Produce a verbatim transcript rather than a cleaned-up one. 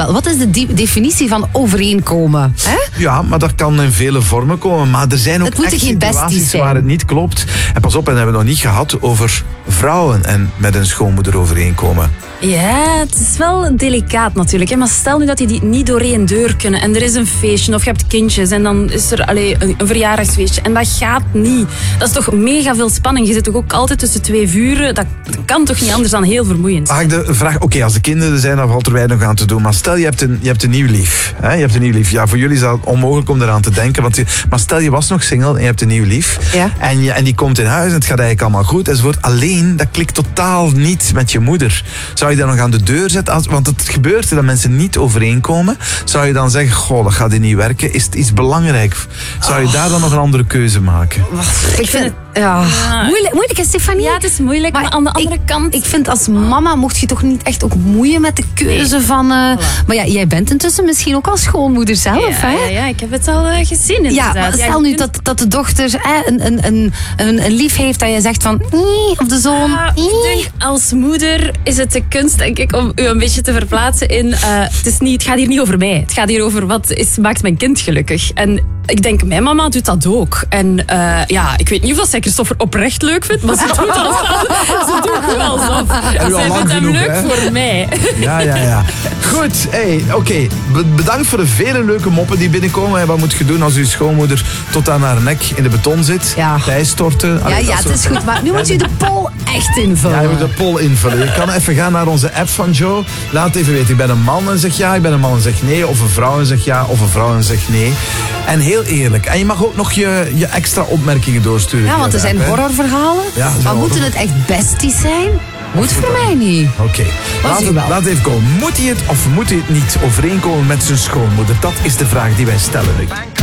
wel. Wat is de de- definitie van overeenkomen? Hè? Ja, maar dat kan in vele vormen komen. Maar er zijn ook Het moeten echt geen besties situaties zijn. waar het niet klopt. En pas op, en hebben we nog niet gehad over vrouwen en met een schoonmoeder overeenkomen. Ja, het is wel delicaat natuurlijk. Hè? Maar stel nu dat die niet door één deur kunnen en er is een feestje of je hebt kindjes en dan is er allee, een, een verjaardagsfeestje en dat gaat niet. Dat is toch mega veel spanning. Je zit toch ook altijd tussen twee vuren. Dat, dat kan toch niet anders dan heel vermoeiend. Mag ik de vraag, oké, als de kinderen er zijn, dan valt er weinig aan te doen. Maar stel, je hebt een, je hebt een nieuw lief. Hè? Je hebt een nieuw lief. Ja, voor jullie is dat onmogelijk om eraan te denken. Want je, maar stel, je was nog single en je hebt een nieuw lief. Ja. En, je, en die komt in huis en het gaat eigenlijk allemaal goed. Enzovoort. Alleen, dat klikt totaal niet met je moeder. Zou je dat nog aan de deur zetten? Als, want het gebeurt dat mensen niet overeenkomen. Zou je dan zeggen, goh, dat gaat hier niet werken. Is het iets belangrijk? Zou je daar dan nog een andere keuze maken? Ik vind het ja, moeilijk, moeilijk, hè, Stefanie? Ja, het is moeilijk, maar, aan de andere ik, kant... Ik vind als mama mocht je toch niet echt ook moeien met de keuze van... Uh, maar ja, jij bent intussen misschien ook al schoonmoeder zelf, ja, hè? Ja, ja, ik heb het al uh, gezien Ja, inderdaad. maar Ja, stel je nu kunt- dat, dat de dochter hè, een, een, een, een, een lief heeft dat je zegt van... "Nee," of de zoon... Ah, ik "Nee." denk, als moeder is het de kunst, denk ik, om u een beetje te verplaatsen in... Uh, het, is niet, het gaat hier niet over mij. Het gaat hier over wat is, maakt mijn kind gelukkig. En ik denk, mijn mama doet dat ook. En uh, ja, ik weet niet of zij Christopher oprecht leuk vindt, maar ze doet alsof. Ze doet wel alsof. En u al Zij lang vindt hem genoeg, leuk hè? voor mij. Ja, ja, ja. Goed, hey, oké. Okay. Bedankt voor de vele leuke moppen die binnenkomen. En wat moet je doen als uw schoonmoeder tot aan haar nek in de beton zit? Ja. Bijstorten. Ja, Allee, ja, dat het soort- is goed. Maar nu moet je de poll echt invullen. Ja, je moet de poll invullen. Je kan even gaan naar onze app van Joe. Laat even weten, ik ben een man en zeg ja, ik ben een man en zeg nee. Of een vrouw en zeg ja, of een vrouw en zeg nee. En heel eerlijk. En je mag ook nog je, je extra opmerkingen doorsturen. Ja, via want er de zijn app, hè. horrorverhalen. Ja, er zijn maar moeten het horror- echt besties zijn? Moet voor mij niet. Oké, laat, zie het- wel. laat het even komen. Moet hij het of moet hij het niet overeenkomen met zijn schoonmoeder? Dat is de vraag die wij stellen nu.